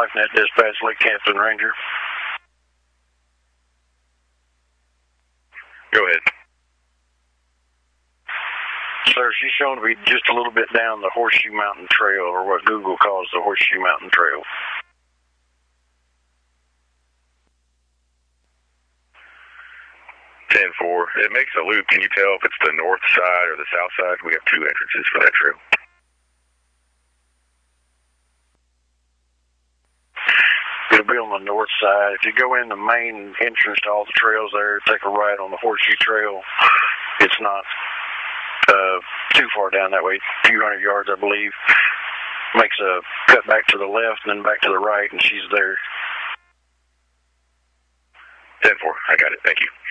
LifeNet Dispatch, Lake Hampton Ranger. Go ahead. Sir, she's shown to be just a little bit down the Horseshoe Mountain Trail, or what Google calls the Horseshoe Mountain Trail. It makes a loop. Can you tell if it's the north side or the south side? We have two entrances for that trail. It'll be on the north side. If you go in the main entrance to all the trails there, take a right on the Horseshoe Trail. It's not too far down that way, a few hundred yards, I believe. Makes a cut back to the left and then back to the right, and she's there. 10-4, I got it. Thank you.